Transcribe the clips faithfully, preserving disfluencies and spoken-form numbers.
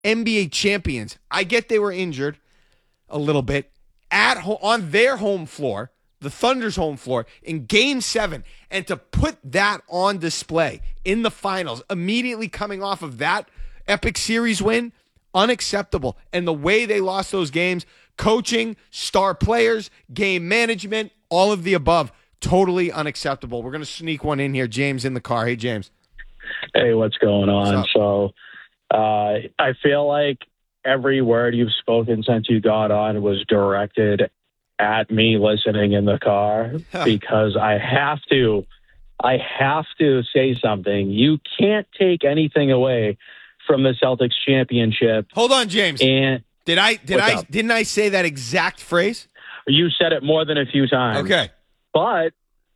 N B A champions. I get they were injured a little bit at ho- on their home floor, the Thunder's home floor, in Game seven, and to put that on display in the finals, immediately coming off of that epic series win, unacceptable. And the way they lost those games, coaching, star players, game management, all of the above, totally unacceptable. We're going to sneak one in here. James in the car. Hey, James. Hey, what's going on? What's so uh, I feel like every word you've spoken since you got on was directed at me listening in the car because I have to, I have to say something. You can't take anything away from the Celtics championship. Hold on, James. And did I did I up? didn't I say that exact phrase? You said it more than a few times. Okay. But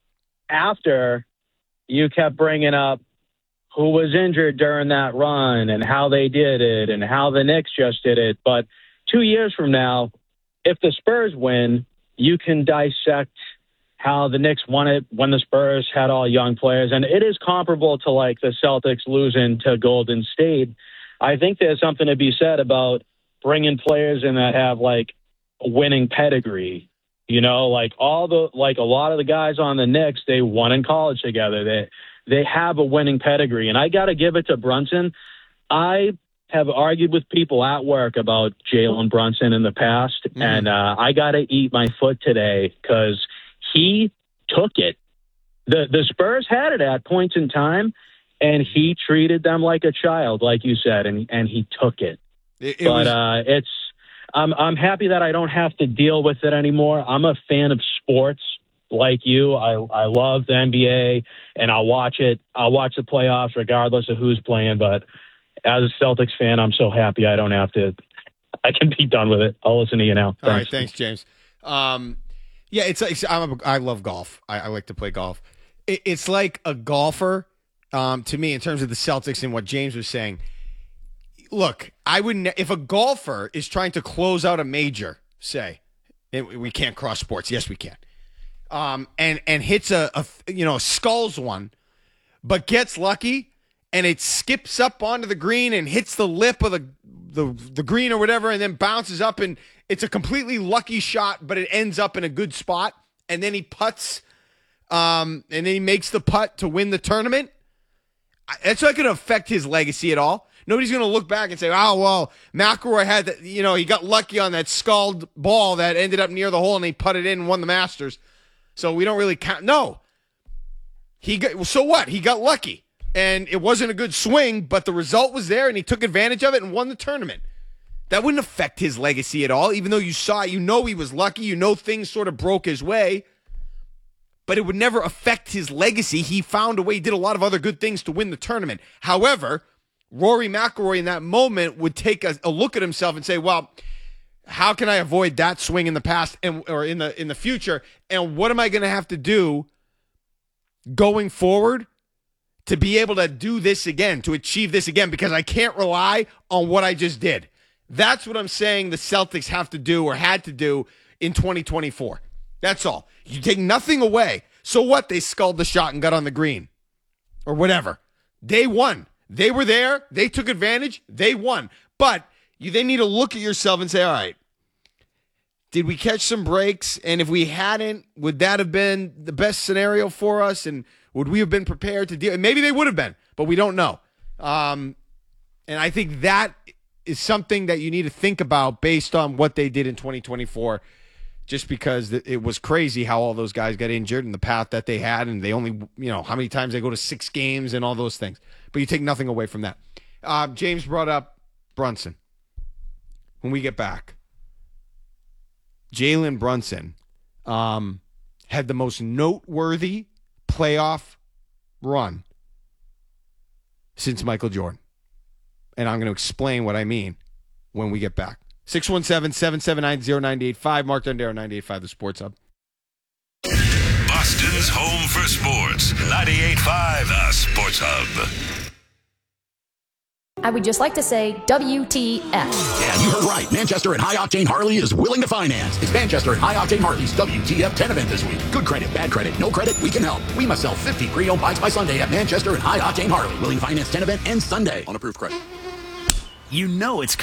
after you kept bringing up who was injured during that run and how they did it and how the Knicks just did it. But two years from now, if the Spurs win, you can dissect how the Knicks won it when the Spurs had all young players. And it is comparable to like the Celtics losing to Golden State. I think there's something to be said about bringing players in that have like a winning pedigree. You know, like all the, like a lot of the guys on the Knicks, they won in college together. They, they have a winning pedigree. And I got to give it to Brunson. I have argued with people at work about Jalen Brunson in the past. Mm-hmm. And uh, I got to eat my foot today because he took it. The, the Spurs had it at points in time, and he treated them like a child, like you said, and, and he took it. it, it but was... uh, it's, I'm I'm happy that I don't have to deal with it anymore. I'm a fan of sports like you. I I love the N B A, and I'll watch it. I'll watch the playoffs regardless of who's playing. But as a Celtics fan, I'm so happy I don't have to. I can be done with it. I'll listen to you now. Thanks. All right, thanks, James. Um, yeah, it's, it's I'm a, I love golf. I, I like to play golf. It, it's like a golfer um, to me in terms of the Celtics and what James was saying. Look, I wouldn't. If a golfer is trying to close out a major, say, it, we can't cross sports. Yes, we can. Um, and and hits a, a you know skulls one, but gets lucky and it skips up onto the green and hits the lip of the the the green or whatever, and then bounces up and it's a completely lucky shot, but it ends up in a good spot, and then he putts, um, and then he makes the putt to win the tournament. That's not going to affect his legacy at all. Nobody's going to look back and say, oh, well, McIlroy had that, you know, he got lucky on that skulled ball that ended up near the hole and he putted in and won the Masters. So we don't really count. No. He got, so what? He got lucky. And it wasn't a good swing, but the result was there and he took advantage of it and won the tournament. That wouldn't affect his legacy at all, even though you saw it. You know he was lucky. You know things sort of broke his way. But it would never affect his legacy. He found a way. He did a lot of other good things to win the tournament. However, Rory McIlroy in that moment would take a, a look at himself and say, well, how can I avoid that swing in the past and or in the in the future? And what am I going to have to do going forward to be able to do this again, to achieve this again? Because I can't rely on what I just did. That's what I'm saying the Celtics have to do or had to do in twenty twenty-four. That's all. You take nothing away. So what? They sculled the shot and got on the green or whatever. They won. They were there. They took advantage. They won. But you then need to look at yourself and say, all right, did we catch some breaks? And if we hadn't, would that have been the best scenario for us? And would we have been prepared to deal? And maybe they would have been, but we don't know. Um, and I think that is something that you need to think about based on what they did in twenty twenty-four, just because it was crazy how all those guys got injured and the path that they had. And they only, you know, how many times they go to six games and all those things. But you take nothing away from that. Uh, James brought up Brunson. When we get back, Jalen Brunson um, had the most noteworthy playoff run since Michael Jordan. And I'm going to explain what I mean when we get back. six one seven, seven seven nine, zero nine eight five. Mark Dondero, ninety-eight point five, The Sports Hub. Boston's home for sports. ninety-eight point five, The Sports Hub. I would just like to say W T F. Yeah, you heard right. Manchester and High Octane Harley is willing to finance. It's Manchester and High Octane Harley's W T F ten event this week. Good credit, bad credit, no credit, we can help. We must sell fifty pre-owned bikes by Sunday at Manchester and High Octane Harley. Willing to finance ten event and Sunday on approved credit. you know it's